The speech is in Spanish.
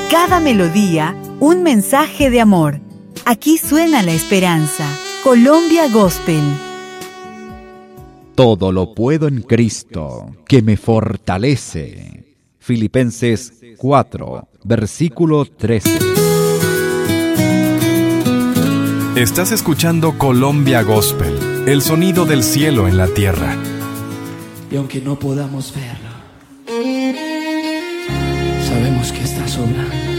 Cada melodía, un mensaje de amor. Aquí suena la esperanza. Colombia Gospel. Todo lo puedo en Cristo, que me fortalece. Filipenses 4, versículo 13. Estás escuchando Colombia Gospel, el sonido del cielo en la tierra. Y aunque no podamos verlo, sabemos que estás obrando.